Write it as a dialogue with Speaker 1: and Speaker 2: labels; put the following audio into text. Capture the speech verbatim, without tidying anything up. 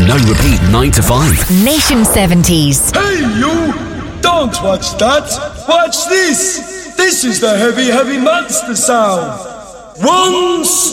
Speaker 1: No repeat nine to five.
Speaker 2: Nation seventies.
Speaker 3: Hey you! Don't watch that! Watch this! This is the heavy, heavy monster sound! One